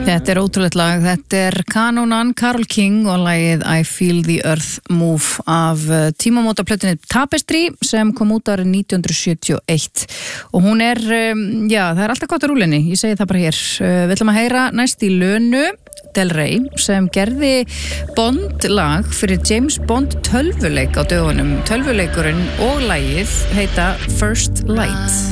Þetta ótrúlegt lag, þetta Kanónan, Karol King og lagið I Feel the Earth Move af tímamótaplötunni Tapestry sem kom út árið 1971 og hún það alltaf gott að rúlinni, ég segi það bara hér. Við ætlum að heyra næst í Lunu Del Rey sem gerði Bond lag fyrir James Bond tölvuleik á dögunum. Tölvuleikurinn og lagið heita First Light.